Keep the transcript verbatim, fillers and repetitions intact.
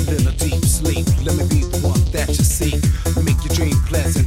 in a deep sleep. Let me be the one that you seek. Make your dream pleasant.